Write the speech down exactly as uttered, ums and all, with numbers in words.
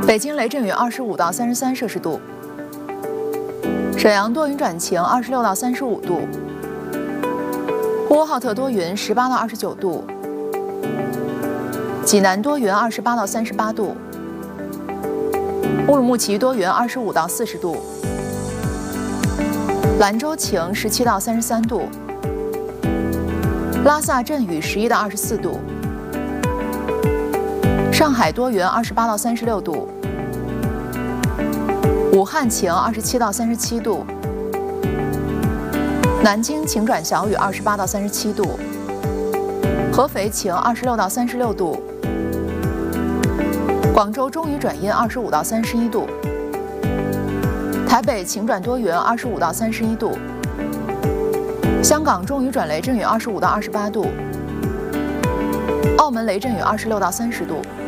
北京雷阵雨二十五到三十三摄氏度，沈阳多云转晴二十六到三十五度，呼和浩特多云十八到二十九度，济南多云二十八到三十八度，乌鲁木齐多云二十五到四十度，兰州晴十七到三十三度，拉萨阵雨十一到二十四度，上海多云二十八到三十六度，武汉晴二十七到三十七度，南京晴转小雨二十八到三十七度，合肥晴二十六到三十六度，广州中雨转阴二十五到三十一度，台北晴转多云二十五到三十一度，香港中雨转雷阵雨二十五到二十八度，澳门雷阵雨二十六到三十度。